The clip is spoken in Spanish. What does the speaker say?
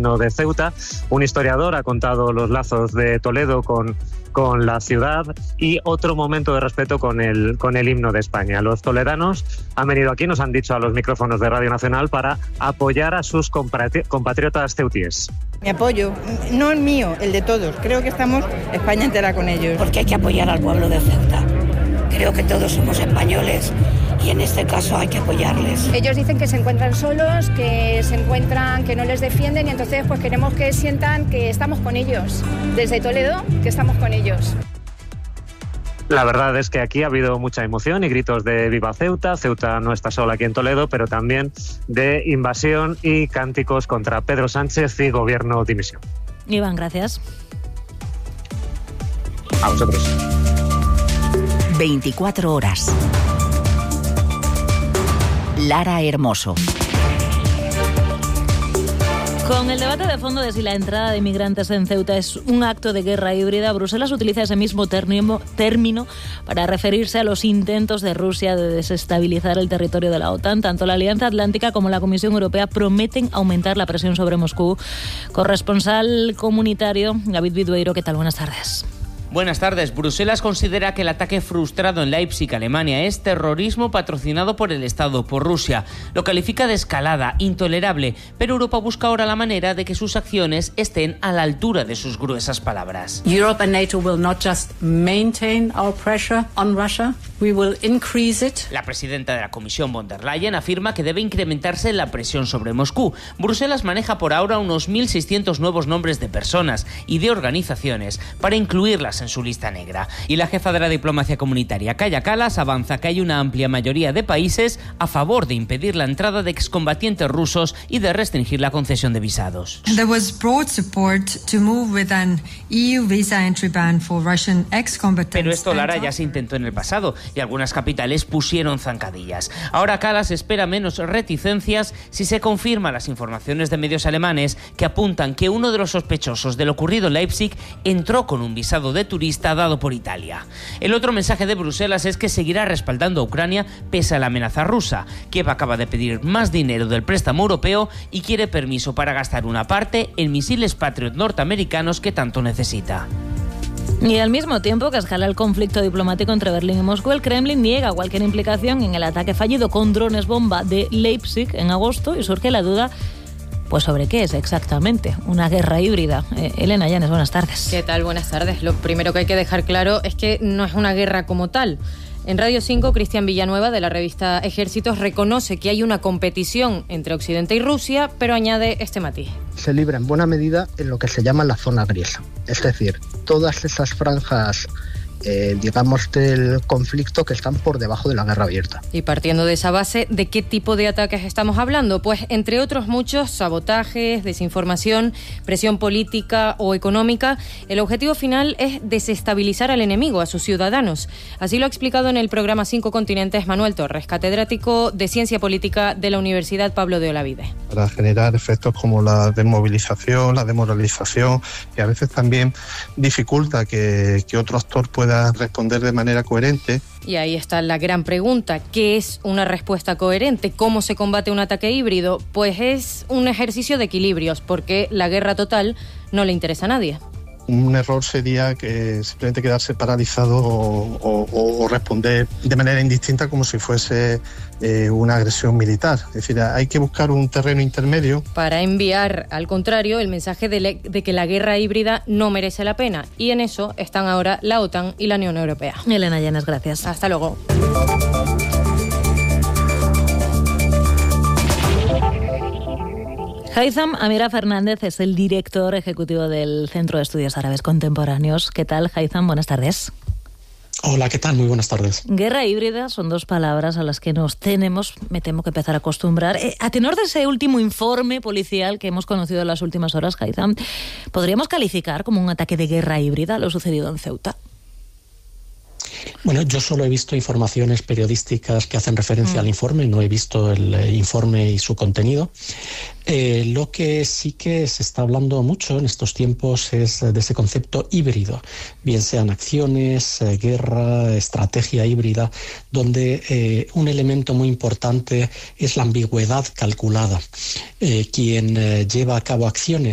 himno de Ceuta. Un historiador ha contado los lazos de Toledo con la ciudad y otro momento de respeto con el himno de España. Los toledanos han venido aquí, nos han dicho a los micrófonos de Radio Nacional, para apoyar a sus compatriotas ceutíes. Mi apoyo, no el mío, el de todos. Creo que estamos España entera con ellos. Porque hay que apoyar al pueblo de Ceuta. Creo que todos somos españoles y en este caso hay que apoyarles. Ellos dicen que se encuentran solos, que no les defienden, y entonces pues queremos que sientan que estamos con ellos. Desde Toledo, que estamos con ellos. La verdad es que aquí ha habido mucha emoción y gritos de Viva Ceuta. Ceuta no está sola aquí en Toledo, pero también de invasión y cánticos contra Pedro Sánchez y gobierno dimisión. Iván, gracias. A vosotros. 24 horas. Lara Hermoso. Con el debate de fondo de si la entrada de inmigrantes en Ceuta es un acto de guerra híbrida, Bruselas utiliza ese mismo término para referirse a los intentos de Rusia de desestabilizar el territorio de la OTAN. Tanto la Alianza Atlántica como la Comisión Europea prometen aumentar la presión sobre Moscú. Corresponsal comunitario, David Vidueiro, ¿qué tal? Buenas tardes. Buenas tardes. Bruselas considera que el ataque frustrado en Leipzig, Alemania, es terrorismo patrocinado por el Estado, por Rusia. Lo califica de escalada, intolerable, pero Europa busca ahora la manera de que sus acciones estén a la altura de sus gruesas palabras. Europe and NATO will not just maintain our pressure on Russia, we will increase it. La presidenta de la Comisión, von der Leyen, afirma que debe incrementarse la presión sobre Moscú. Bruselas maneja por ahora unos 1.600 nuevos nombres de personas y de organizaciones para incluirlas en su lista negra. Y la jefa de la diplomacia comunitaria, Kaja Kallas, avanza que hay una amplia mayoría de países a favor de impedir la entrada de excombatientes rusos y de restringir la concesión de visados. There was broad support to move with an EU visa entry ban for Russian ex-combatants. Pero esto, Lara, ya se intentó en el pasado y algunas capitales pusieron zancadillas. Ahora Kallas espera menos reticencias si se confirman las informaciones de medios alemanes que apuntan que uno de los sospechosos de lo ocurrido en Leipzig entró con un visado de turista dado por Italia. El otro mensaje de Bruselas es que seguirá respaldando a Ucrania pese a la amenaza rusa. Kiev acaba de pedir más dinero del préstamo europeo y quiere permiso para gastar una parte en misiles Patriot norteamericanos que tanto necesita. Y al mismo tiempo que escala el conflicto diplomático entre Berlín y Moscú, el Kremlin niega cualquier implicación en el ataque fallido con drones bomba de Leipzig en agosto y surge la duda pues sobre qué es exactamente una guerra híbrida. Elena Llanes, buenas tardes. ¿Qué tal? Buenas tardes. Lo primero que hay que dejar claro es que no es una guerra como tal. En Radio 5, Cristian Villanueva, de la revista Ejércitos, reconoce que hay una competición entre Occidente y Rusia, pero añade este matiz. Se libra en buena medida en lo que se llama la zona gris. Es decir, todas esas franjas digamos, del conflicto que están por debajo de la guerra abierta. Y partiendo de esa base, ¿de qué tipo de ataques estamos hablando? Pues entre otros muchos, sabotajes, desinformación, presión política o económica. El objetivo final es desestabilizar al enemigo, a sus ciudadanos. Así lo ha explicado en el programa 5 Continentes Manuel Torres, catedrático de Ciencia Política de la Universidad Pablo de Olavide. Para generar efectos como la desmovilización, la demoralización, y a veces también dificulta que otro actor pueda responder de manera coherente. Y ahí está la gran pregunta: ¿qué es una respuesta coherente? ¿Cómo se combate un ataque híbrido? Pues es un ejercicio de equilibrios, porque la guerra total no le interesa a nadie. Un error sería que simplemente quedarse paralizado o responder de manera indistinta como si fuese una agresión militar. Es decir, hay que buscar un terreno intermedio para enviar, al contrario, el mensaje de que la guerra híbrida no merece la pena. Y en eso están ahora la OTAN y la Unión Europea. Elena Llanes, gracias. Hasta luego. Haitham Amira Fernández es el director ejecutivo del Centro de Estudios Árabes Contemporáneos. ¿Qué tal, Haitham? Buenas tardes. Hola, ¿qué tal? Muy buenas tardes. Guerra híbrida son dos palabras a las que me temo que empezar a acostumbrar. A tenor de ese último informe policial que hemos conocido en las últimas horas, Haitham, ¿podríamos calificar como un ataque de guerra híbrida lo sucedido en Ceuta? Bueno, yo solo he visto informaciones periodísticas que hacen referencia al informe, no he visto el informe y su contenido. Lo que sí que se está hablando mucho en estos tiempos es de ese concepto híbrido, bien sean acciones, guerra, estrategia híbrida, donde un elemento muy importante es la ambigüedad calculada. Quien lleva a cabo acciones